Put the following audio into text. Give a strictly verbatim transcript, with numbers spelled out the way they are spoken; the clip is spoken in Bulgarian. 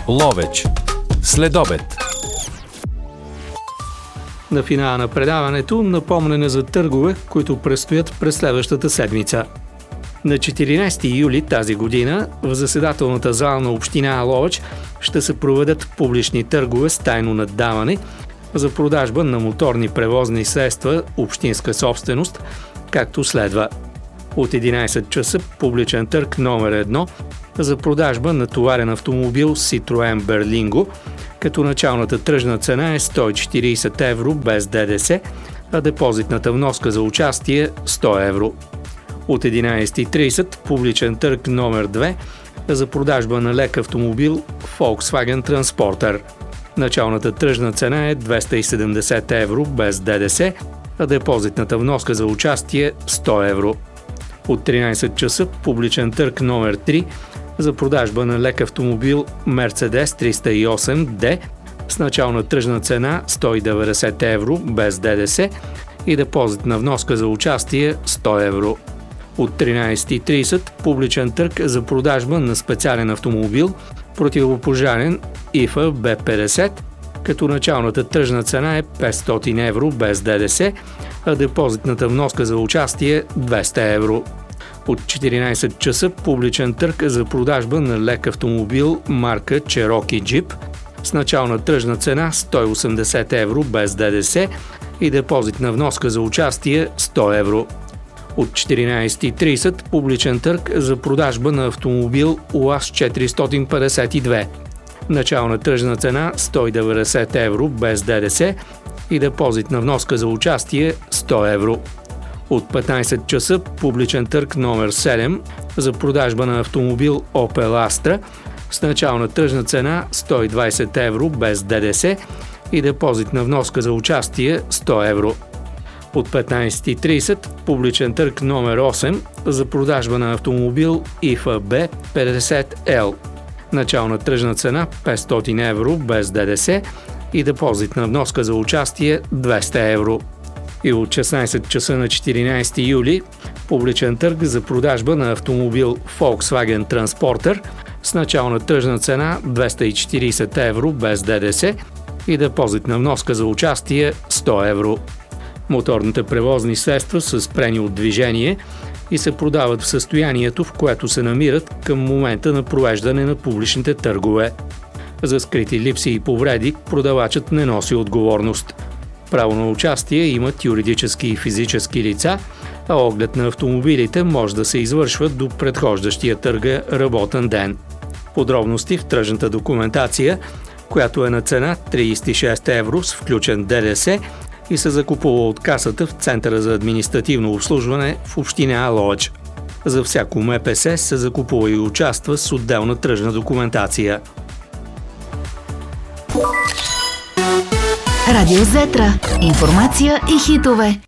Ловеч. Следобед. На финала на предаването напомнене за търгове, които предстоят през следващата седмица. На четиринайсети юли тази година в заседателната зала на община Ловеч ще се проведат публични търгове с тайно наддаване за продажба на моторни превозни средства общинска собственост, както следва. От единайсет часа публичен търг номер едно за продажба на товарен автомобил Citroen Berlingo, като началната тръжна цена е сто и четирийсет евро без ДДС, а депозитната вноска за участие сто евро. От единайсет и трийсет публичен търг номер две за продажба на лек автомобил Volkswagen Transporter. Началната тръжна цена е двеста и седемдесет евро без ДДС, а депозитната вноска за участие сто евро. От тринайсет часа публичен търг номер три за продажба на лек автомобил Mercedes триста и осем Д с начална тръжна цена сто и деветдесет евро без ДДС и депозитна вноска за участие сто евро. От тринайсет и трийсет публичен търг за продажба на специален автомобил противопожарен ай еф а Б петдесет, като началната тръжна цена е петстотин евро без ДДС, а депозитната вноска за участие двеста евро. От четиринайсет часа публичен търг за продажба на лек автомобил марка Cherokee Jeep с начална тръжна цена сто и осемдесет евро без ДДС и депозитна вноска за участие сто евро. От четиринайсет и трийсет публичен търг за продажба на автомобил УАЗ четиристотин петдесет и две. Начална тръжна цена сто и деветдесет евро без ДДС и депозитна вноска за участие сто евро. От петнайсет часа публичен търг номер седем за продажба на автомобил Opel Astra с начална тръжна цена сто и двайсет евро без ДДС и депозитна вноска за участие сто евро. От петнайсет и трийсет публичен търг номер осем за продажба на автомобил ай еф а Б петдесет Л. Начална тръжна цена петстотин евро без ДДС и депозитна вноска за участие двеста евро. И от шестнайсет часа на четиринайсети юли публичен търг за продажба на автомобил Volkswagen Transporter с начална тръжна цена двеста и четирийсет евро без ДДС и депозитна вноска за участие сто евро. Моторните превозни средства са спрени от движение и се продават в състоянието, в което се намират към момента на провеждане на публичните търгове. За скрити липси и повреди продавачът не носи отговорност. Право на участие имат юридически и физически лица, а оглед на автомобилите може да се извършва до предхождащия търга работен ден. Подробности в тръжната документация, която е на цена трийсет и шест евро с включен ДДС и се закупува от касата в Центъра за административно обслужване в община Ловеч. За всяко М П С се закупува и участва с отделна тръжна документация. Радио Зетра. Информация и хитове.